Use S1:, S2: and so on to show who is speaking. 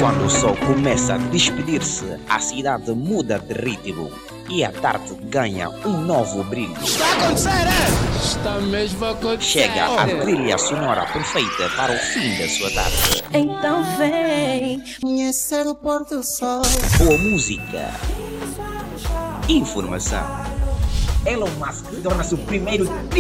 S1: Quando o sol começa a despedir-se, a cidade muda de ritmo e a tarde ganha um novo brilho.
S2: Está a acontecer, é? Está mesmo a acontecer.
S1: Chega a trilha sonora perfeita para o fim da sua tarde.
S3: Então vem conhecer o pôr do sol.
S1: Boa música, informação. Elon Musk torna-se o primeiro